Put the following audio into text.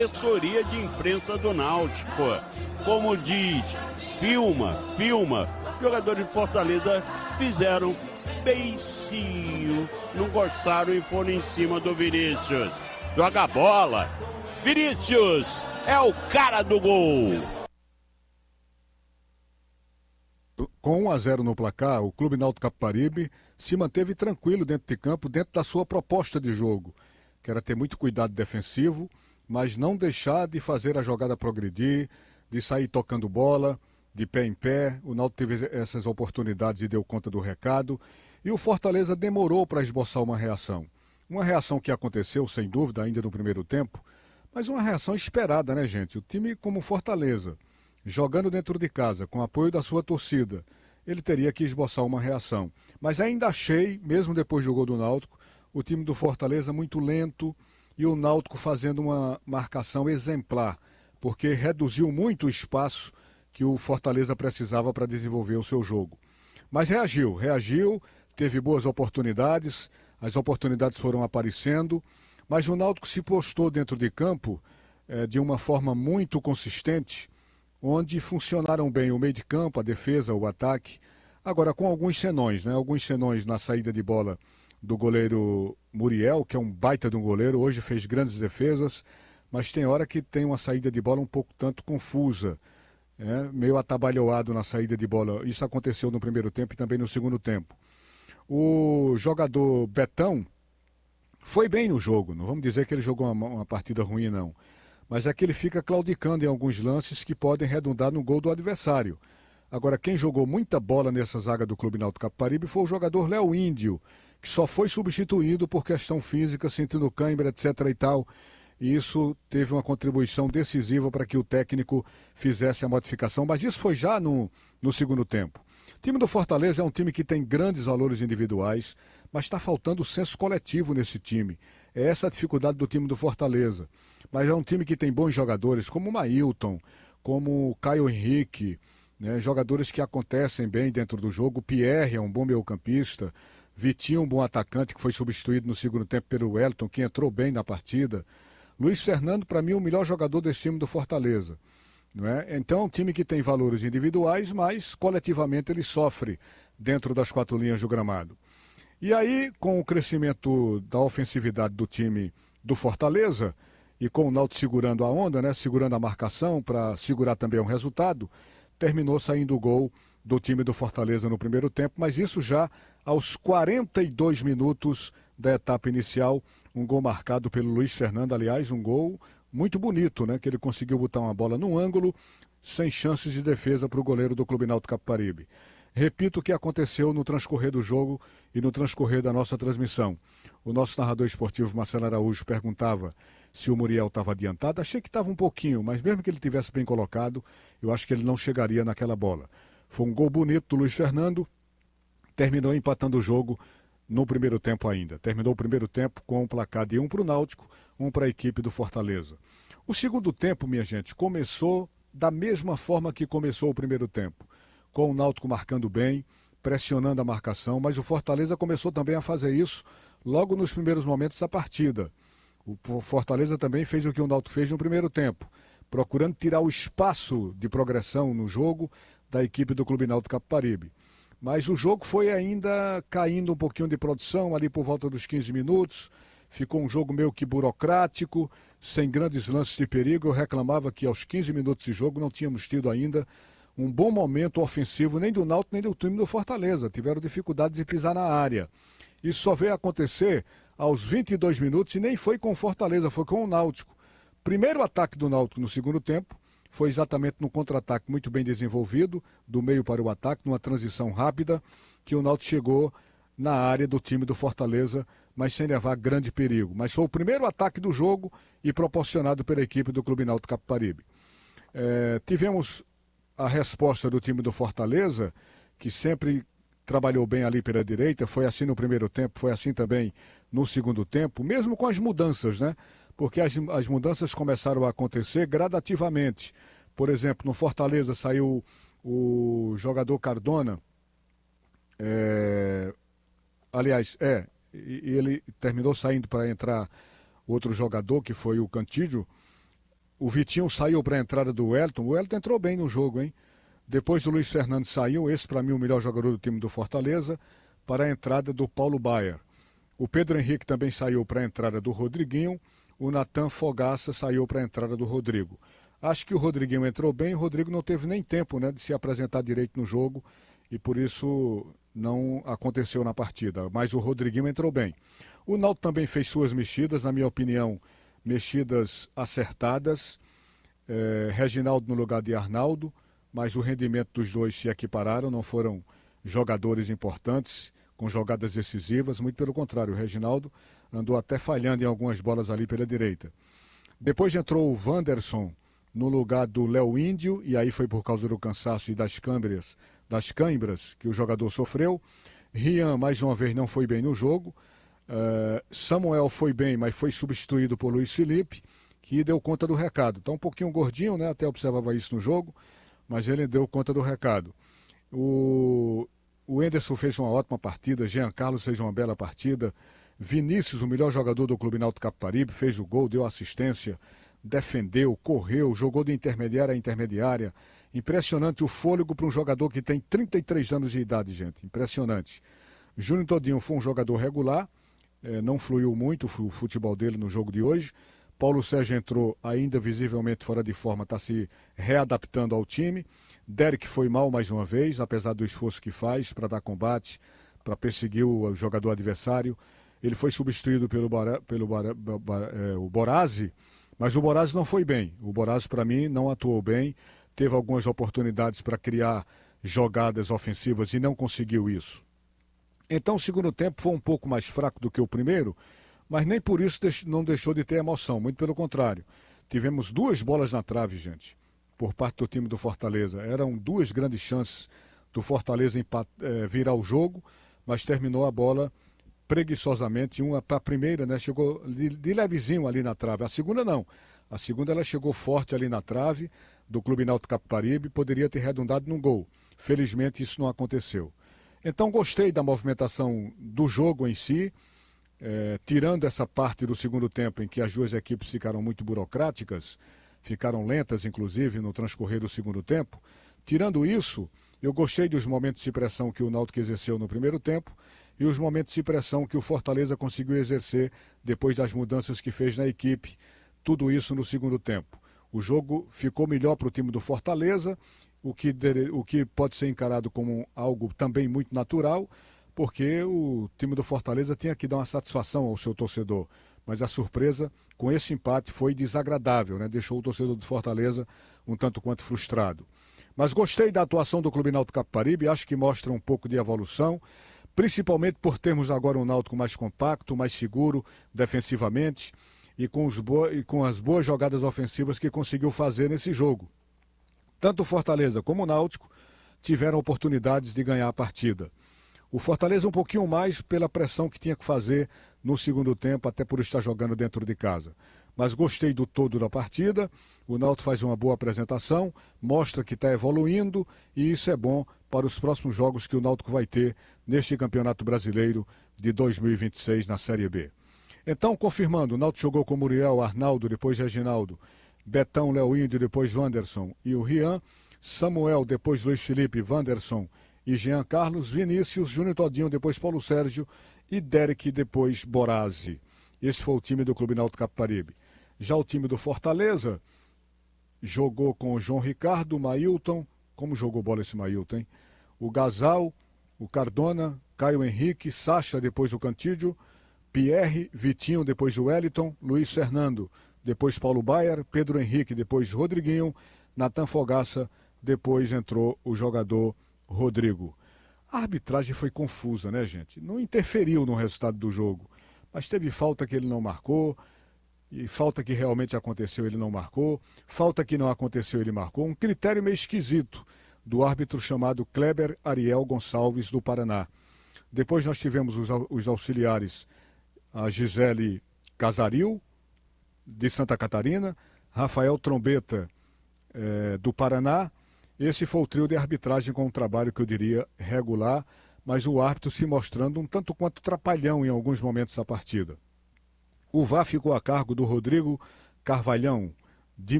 assessoria de imprensa do Náutico. Como diz, filma. Jogadores de Fortaleza fizeram beicinho, não gostaram e foram em cima do Vinícius. Joga a bola. Vinícius é o cara do gol. Com 1-0 no placar, o Clube Náutico Capibaribe se manteve tranquilo dentro de campo, dentro da sua proposta de jogo, que era ter muito cuidado defensivo, mas não deixar de fazer a jogada progredir, de sair tocando bola, de pé em pé. O Náutico teve essas oportunidades e deu conta do recado. E o Fortaleza demorou para esboçar uma reação. Uma reação que aconteceu, sem dúvida, ainda no primeiro tempo, mas uma reação esperada, né, gente? O time como Fortaleza, jogando dentro de casa, com apoio da sua torcida, ele teria que esboçar uma reação. Mas ainda achei, mesmo depois do gol do Náutico, o time do Fortaleza muito lento e o Náutico fazendo uma marcação exemplar, porque reduziu muito o espaço que o Fortaleza precisava para desenvolver o seu jogo. Mas reagiu, teve boas oportunidades, as oportunidades foram aparecendo, mas o Náutico se postou dentro de campo de uma forma muito consistente, onde funcionaram bem o meio de campo, a defesa, o ataque, agora com alguns senões, né? Alguns senões na saída de bola do goleiro Muriel, que é um baita de um goleiro, hoje fez grandes defesas, mas tem hora que tem uma saída de bola um pouco tanto confusa, meio atabalhoado na saída de bola. Isso aconteceu no primeiro tempo e também no segundo tempo. O jogador Betão foi bem no jogo, não vamos dizer que ele jogou uma partida ruim, não. Mas é que ele fica claudicando em alguns lances que podem redundar no gol do adversário. Agora, quem jogou muita bola nessa zaga do Clube Náutico Capibaribe foi o jogador Léo Índio, que só foi substituído por questão física, sentindo cãibra, etc. e tal. E isso teve uma contribuição decisiva para que o técnico fizesse a modificação, mas isso foi já no segundo tempo. O time do Fortaleza é um time que tem grandes valores individuais, mas está faltando o senso coletivo nesse time. É essa a dificuldade do time do Fortaleza. Mas é um time que tem bons jogadores, como o Mailton, como o Caio Henrique, né? Jogadores que acontecem bem dentro do jogo. O Pierre é um bom meio-campista. Vitinho, um bom atacante, que foi substituído no segundo tempo pelo Wellington, que entrou bem na partida. Luiz Fernando, para mim, é o melhor jogador desse time do Fortaleza. Não é? Então, é um time que tem valores individuais, mas coletivamente ele sofre dentro das quatro linhas do gramado. E aí, com o crescimento da ofensividade do time do Fortaleza, e com o Náutico segurando a onda, né, segurando a marcação para segurar também um resultado, terminou saindo o gol do time do Fortaleza no primeiro tempo, mas isso já aos 42 minutos da etapa inicial, um gol marcado pelo Luiz Fernando, aliás, um gol muito bonito, né, que ele conseguiu botar uma bola num ângulo, sem chances de defesa para o goleiro do Clube Náutico Capibaribe. Repito o que aconteceu no transcorrer do jogo e no transcorrer da nossa transmissão. O nosso narrador esportivo, Marcelo Araújo, perguntava se o Muriel estava adiantado. Achei que estava um pouquinho, mas mesmo que ele tivesse bem colocado, eu acho que ele não chegaria naquela bola. Foi um gol bonito do Luiz Fernando, terminou empatando o jogo no primeiro tempo ainda. Terminou o primeiro tempo com um placar de 1 para o Náutico, 1 para a equipe do Fortaleza. O segundo tempo, minha gente, começou da mesma forma que começou o primeiro tempo, com o Náutico marcando bem, pressionando a marcação, mas o Fortaleza começou também a fazer isso logo nos primeiros momentos da partida. O Fortaleza também fez o que o Náutico fez no primeiro tempo, procurando tirar o espaço de progressão no jogo da equipe do Clube Náutico Capibaribe. Mas o jogo foi ainda caindo um pouquinho de produção ali por volta dos 15 minutos. Ficou um jogo meio que burocrático, sem grandes lances de perigo. Eu reclamava que aos 15 minutos de jogo não tínhamos tido ainda um bom momento ofensivo, nem do Náutico, nem do time do Fortaleza. Tiveram dificuldades em pisar na área. Isso só veio acontecer aos 22 minutos e nem foi com o Fortaleza, foi com o Náutico. Primeiro ataque do Náutico no segundo tempo foi exatamente no contra-ataque muito bem desenvolvido, do meio para o ataque, numa transição rápida, que o Náutico chegou na área do time do Fortaleza, mas sem levar grande perigo. Mas foi o primeiro ataque do jogo e proporcionado pela equipe do Clube Náutico Capibaribe. Tivemos a resposta do time do Fortaleza, que sempre trabalhou bem ali pela direita, foi assim no primeiro tempo, foi assim também no segundo tempo, mesmo com as mudanças, né? Porque as mudanças começaram a acontecer gradativamente. Por exemplo, no Fortaleza saiu o jogador Cardona, e ele terminou saindo para entrar outro jogador, que foi o Cantídio. O Vitinho saiu para a entrada do Wellington. O Wellington entrou bem no jogo, hein? Depois do Luiz Fernando saiu, esse para mim o melhor jogador do time do Fortaleza, para a entrada do Paulo Baier. O Pedro Henrique também saiu para a entrada do Rodriguinho. O Natan Fogaça saiu para a entrada do Rodrigo. Acho que o Rodriguinho entrou bem, o Rodrigo não teve nem tempo, né, de se apresentar direito no jogo e por isso não aconteceu na partida. Mas o Rodriguinho entrou bem. O Náutico também fez suas mexidas, na minha opinião, mexidas acertadas. Reginaldo no lugar de Arnaldo, mas o rendimento dos dois se equipararam, não foram jogadores importantes, com jogadas decisivas, muito pelo contrário, o Reginaldo andou até falhando em algumas bolas ali pela direita. Depois entrou o Wanderson no lugar do Léo Índio, e aí foi por causa do cansaço e das cãibras que o jogador sofreu. Rian, mais uma vez, não foi bem no jogo. Samuel foi bem, mas foi substituído por Luiz Felipe, que deu conta do recado. Está um pouquinho gordinho, né? Até observava isso no jogo, mas ele deu conta do recado. O Enderson fez uma ótima partida, Jean Carlos fez uma bela partida, Vinícius, o melhor jogador do Clube Náutico Capibaribe, fez o gol, deu assistência, defendeu, correu, jogou de intermediária a intermediária. Impressionante o fôlego para um jogador que tem 33 anos de idade, gente. Impressionante. Júnior Todinho foi um jogador regular, não fluiu muito o futebol dele no jogo de hoje. Paulo Sérgio entrou ainda visivelmente fora de forma, está se readaptando ao time. Derek foi mal mais uma vez, apesar do esforço que faz para dar combate, para perseguir o jogador adversário. Ele foi substituído pelo Borazzi, mas o Borazzi não foi bem. O Borazzi, para mim, não atuou bem. Teve algumas oportunidades para criar jogadas ofensivas e não conseguiu isso. Então, o segundo tempo foi um pouco mais fraco do que o primeiro, mas nem por isso não deixou de ter emoção. Muito pelo contrário. Tivemos 2 bolas na trave, gente, por parte do time do Fortaleza. Eram 2 grandes chances do Fortaleza virar o jogo, mas terminou a bola preguiçosamente. Uma para a primeira, né, chegou de levezinho ali na trave. A segunda não. A segunda ela chegou forte ali na trave do Clube Náutico Capibaribe, poderia ter redundado num gol. Felizmente isso não aconteceu. Então gostei da movimentação do jogo em si, tirando essa parte do segundo tempo em que as duas equipes ficaram muito burocráticas, ficaram lentas inclusive no transcorrer do segundo tempo. Tirando isso, eu gostei dos momentos de pressão que o Náutico exerceu no primeiro tempo e os momentos de pressão que o Fortaleza conseguiu exercer depois das mudanças que fez na equipe, tudo isso no segundo tempo. O jogo ficou melhor para o time do Fortaleza, o que pode ser encarado como algo também muito natural, porque o time do Fortaleza tinha que dar uma satisfação ao seu torcedor. Mas a surpresa com esse empate foi desagradável, né? Deixou o torcedor do Fortaleza um tanto quanto frustrado. Mas gostei da atuação do Clube Náutico Capibaribe, acho que mostra um pouco de evolução, principalmente por termos agora um Náutico mais compacto, mais seguro defensivamente e com as boas jogadas ofensivas que conseguiu fazer nesse jogo. Tanto o Fortaleza como o Náutico tiveram oportunidades de ganhar a partida. O Fortaleza um pouquinho mais pela pressão que tinha que fazer no segundo tempo, até por estar jogando dentro de casa. Mas gostei do todo da partida, o Náutico faz uma boa apresentação, mostra que está evoluindo e isso é bom para os próximos jogos que o Náutico vai ter neste Campeonato Brasileiro de 2026 na Série B. Então, confirmando, o Náutico jogou com Muriel, Arnaldo, depois Reginaldo, Betão, Léo Índio, depois Wanderson e o Rian, Samuel, depois Luiz Felipe, Wanderson e Jean Carlos, Vinícius, Júnior Todinho, depois Paulo Sérgio e Derek, depois Borazzi. Esse foi o time do Clube Náutico Capibaribe. Já o time do Fortaleza jogou com o João Ricardo, o Mailton, como jogou bola esse Mailton, hein? O Gasal, o Cardona, Caio Henrique, Sacha, depois o Cantídio, Pierre, Vitinho, depois o Wellington, Luiz Fernando, depois Paulo Baier, Pedro Henrique, depois Rodriguinho, Natan Fogaça, depois entrou o jogador Rodrigo. A arbitragem foi confusa, né, gente? Não interferiu no resultado do jogo, mas teve falta que ele não marcou, e falta que realmente aconteceu ele não marcou, falta que não aconteceu ele marcou, um critério meio esquisito do árbitro chamado Kleber Ariel Gonçalves do Paraná. Depois nós tivemos os auxiliares, a Gisele Casaril, de Santa Catarina, Rafael Trombeta, do Paraná. Esse foi o trio de arbitragem com um trabalho que eu diria regular, mas o árbitro se mostrando um tanto quanto trapalhão em alguns momentos da partida. O VAR ficou a cargo do Rodrigo Carvalhão,